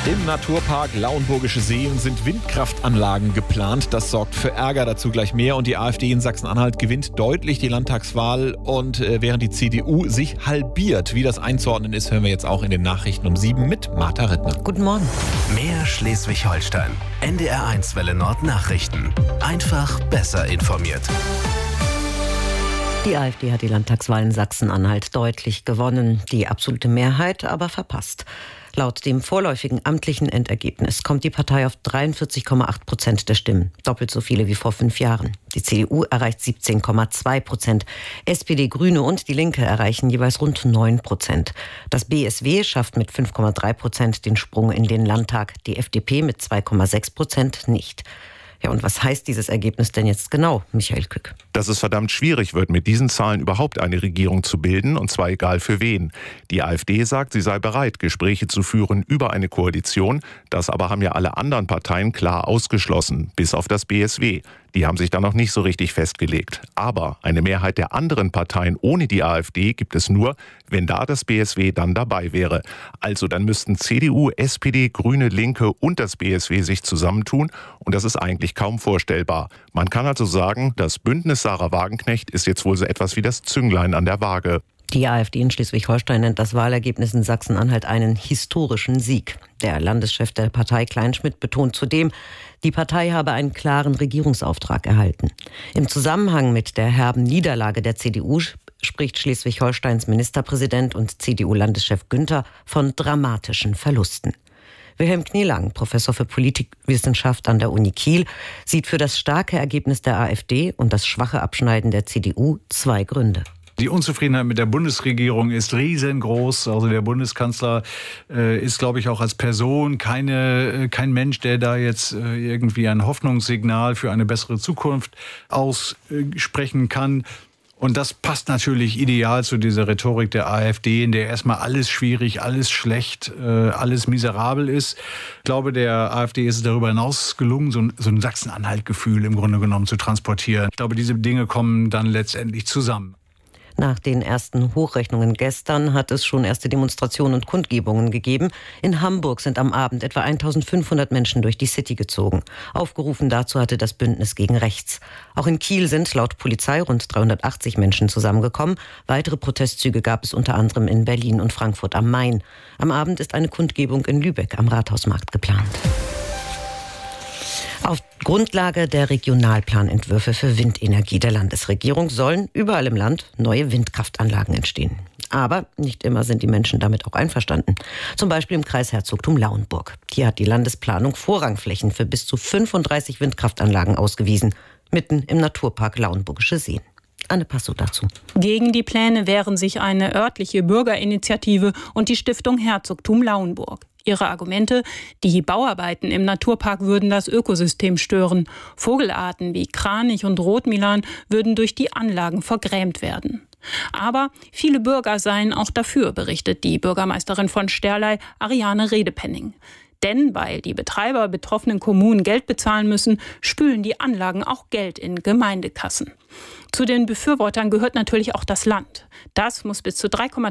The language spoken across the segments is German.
Im Naturpark Lauenburgische Seen sind Windkraftanlagen geplant. Das sorgt für Ärger, dazu gleich mehr. Und die AfD in Sachsen-Anhalt gewinnt deutlich die Landtagswahl. Und während die CDU sich halbiert. Wie das einzuordnen ist, hören wir jetzt auch in den Nachrichten um 7 mit Martha Rittner. Guten Morgen. Mehr Schleswig-Holstein. NDR1 Welle Nord Nachrichten. Einfach besser informiert. Die AfD hat die Landtagswahl in Sachsen-Anhalt deutlich gewonnen. Die absolute Mehrheit aber verpasst. Laut dem vorläufigen amtlichen Endergebnis kommt die Partei auf 43,8% der Stimmen. Doppelt so viele wie vor 5 Jahren. Die CDU erreicht 17,2%. SPD, Grüne und die Linke erreichen jeweils rund 9%. Das BSW schafft mit 5,3% den Sprung in den Landtag. Die FDP mit 2,6% nicht. Ja, und was heißt dieses Ergebnis denn jetzt genau, Michael Kück? Dass es verdammt schwierig wird, mit diesen Zahlen überhaupt eine Regierung zu bilden, und zwar egal für wen. Die AfD sagt, sie sei bereit, Gespräche zu führen über eine Koalition. Das aber haben ja alle anderen Parteien klar ausgeschlossen, bis auf das BSW. Die haben sich da noch nicht so richtig festgelegt. Aber eine Mehrheit der anderen Parteien ohne die AfD gibt es nur, wenn da das BSW dann dabei wäre. Also dann müssten CDU, SPD, Grüne, Linke und das BSW sich zusammentun. Und das ist eigentlich kaum vorstellbar. Man kann also sagen, das Bündnis Sarah Wagenknecht ist jetzt wohl so etwas wie das Zünglein an der Waage. Die AfD in Schleswig-Holstein nennt das Wahlergebnis in Sachsen-Anhalt einen historischen Sieg. Der Landeschef der Partei Kleinschmidt betont zudem, die Partei habe einen klaren Regierungsauftrag erhalten. Im Zusammenhang mit der herben Niederlage der CDU spricht Schleswig-Holsteins Ministerpräsident und CDU-Landeschef Günther von dramatischen Verlusten. Wilhelm Knielang, Professor für Politikwissenschaft an der Uni Kiel, sieht für das starke Ergebnis der AfD und das schwache Abschneiden der CDU 2 Gründe. Die Unzufriedenheit mit der Bundesregierung ist riesengroß. Also der Bundeskanzler ist, glaube ich, auch als Person kein Mensch, der da jetzt irgendwie ein Hoffnungssignal für eine bessere Zukunft aussprechen kann. Und das passt natürlich ideal zu dieser Rhetorik der AfD, in der erstmal alles schwierig, alles schlecht, alles miserabel ist. Ich glaube, der AfD ist es darüber hinaus gelungen, so ein Sachsen-Anhalt-Gefühl im Grunde genommen zu transportieren. Ich glaube, diese Dinge kommen dann letztendlich zusammen. Nach den ersten Hochrechnungen gestern hat es schon erste Demonstrationen und Kundgebungen gegeben. In Hamburg sind am Abend etwa 1500 Menschen durch die City gezogen. Aufgerufen dazu hatte das Bündnis gegen Rechts. Auch in Kiel sind laut Polizei rund 380 Menschen zusammengekommen. Weitere Protestzüge gab es unter anderem in Berlin und Frankfurt am Main. Am Abend ist eine Kundgebung in Lübeck am Rathausmarkt geplant. Auf Grundlage der Regionalplanentwürfe für Windenergie der Landesregierung sollen überall im Land neue Windkraftanlagen entstehen. Aber nicht immer sind die Menschen damit auch einverstanden. Zum Beispiel im Kreis Herzogtum Lauenburg. Hier hat die Landesplanung Vorrangflächen für bis zu 35 Windkraftanlagen ausgewiesen, mitten im Naturpark Lauenburgische Seen. Anne Passow dazu. Gegen die Pläne wehren sich eine örtliche Bürgerinitiative und die Stiftung Herzogtum Lauenburg. Ihre Argumente: Die Bauarbeiten im Naturpark würden das Ökosystem stören. Vogelarten wie Kranich und Rotmilan würden durch die Anlagen vergrämt werden. Aber viele Bürger seien auch dafür, berichtet die Bürgermeisterin von Sterlei, Ariane Redepenning. Denn weil die Betreiber betroffenen Kommunen Geld bezahlen müssen, spülen die Anlagen auch Geld in Gemeindekassen. Zu den Befürwortern gehört natürlich auch das Land. Das muss bis zu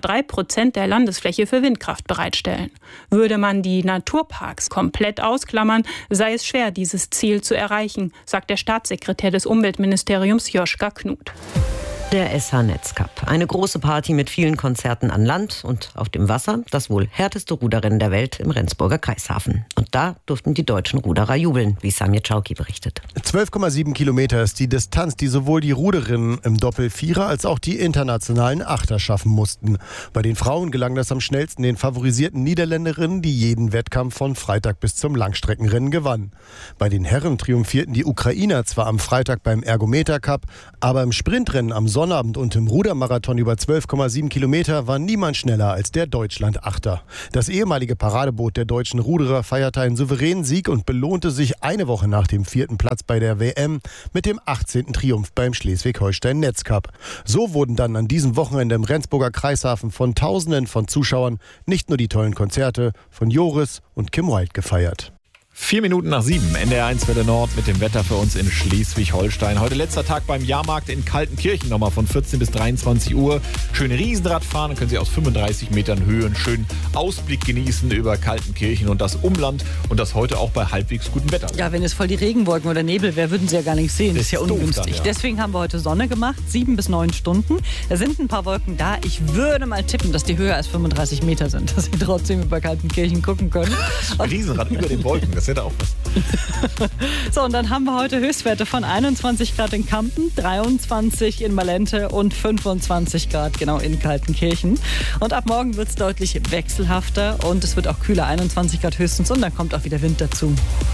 3,3% der Landesfläche für Windkraft bereitstellen. Würde man die Naturparks komplett ausklammern, sei es schwer, dieses Ziel zu erreichen, sagt der Staatssekretär des Umweltministeriums Joschka Knut. Der SH-Netzcup. Eine große Party mit vielen Konzerten an Land und auf dem Wasser. Das wohl härteste Ruderrennen der Welt im Rendsburger Kreishafen. Und da durften die deutschen Ruderer jubeln, wie Samir Czauki berichtet. 12,7 Kilometer ist die Distanz, die sowohl die Ruderinnen im Doppel-Vierer als auch die internationalen Achter schaffen mussten. Bei den Frauen gelang das am schnellsten den favorisierten Niederländerinnen, die jeden Wettkampf von Freitag bis zum Langstreckenrennen gewannen. Bei den Herren triumphierten die Ukrainer zwar am Freitag beim Ergometer Cup, aber im Sprintrennen am Sonnabend und im Rudermarathon über 12,7 Kilometer war niemand schneller als der Deutschland-Achter. Das ehemalige Paradeboot der deutschen Ruderer feierte einen souveränen Sieg und belohnte sich eine Woche nach dem 4. Platz bei der WM mit dem 18. Triumph beim Schleswig-Holstein-Netzcup. So wurden dann an diesem Wochenende im Rendsburger Kreishafen von Tausenden von Zuschauern nicht nur die tollen Konzerte von Joris und Kim Wilde gefeiert. 4 Minuten nach 7, NDR1 Welle Nord mit dem Wetter für uns in Schleswig-Holstein. Heute letzter Tag beim Jahrmarkt in Kaltenkirchen, nochmal von 14 bis 23 Uhr. Schön Riesenrad fahren, dann können Sie aus 35 Metern Höhe einen schönen Ausblick genießen über Kaltenkirchen und das Umland und das heute auch bei halbwegs gutem Wetter. Ja, wenn es voll die Regenwolken oder Nebel wäre, würden Sie ja gar nicht sehen. Das ist ja ungünstig. Dann, ja. Deswegen haben wir heute Sonne gemacht, 7 bis 9 Stunden. Da sind ein paar Wolken da. Ich würde mal tippen, dass die höher als 35 Meter sind, dass Sie trotzdem über Kaltenkirchen gucken können. Ein Riesenrad über den Wolken, das hätte auch was. So, und dann haben wir heute Höchstwerte von 21 Grad in Kampen, 23 in Malente und 25 Grad genau in Kaltenkirchen. Und ab morgen wird es deutlich wechselhafter und es wird auch kühler, 21 Grad höchstens, und dann kommt auch wieder Wind dazu.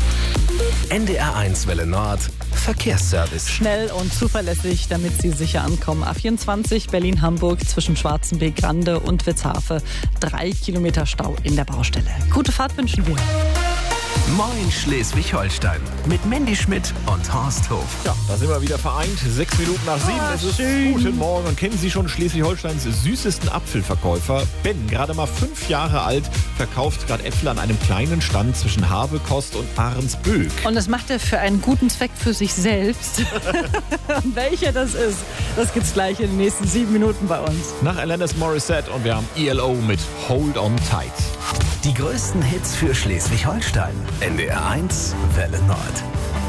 NDR1 Welle Nord, Verkehrsservice. Schnell und zuverlässig, damit Sie sicher ankommen. A24 Berlin-Hamburg zwischen Schwarzenbeek, Grande und Witzhafe. 3 Kilometer Stau in der Baustelle. Gute Fahrt wünschen wir. Moin Schleswig-Holstein mit Mandy Schmidt und Horst Hof. Ja, da sind wir wieder vereint. 6 Minuten nach 7. Es ist guten Morgen. Und kennen Sie schon Schleswig-Holsteins süßesten Apfelverkäufer? Ben, gerade mal 5 Jahre alt, verkauft gerade Äpfel an einem kleinen Stand zwischen Havekost und Ahrensböck. Und das macht er für einen guten Zweck für sich selbst. Und welcher das ist, das gibt's gleich in den nächsten 7 Minuten bei uns. Nach Alanis Morissette und wir haben ELO mit Hold on Tight. Die größten Hits für Schleswig-Holstein. NDR1 Welle Nord.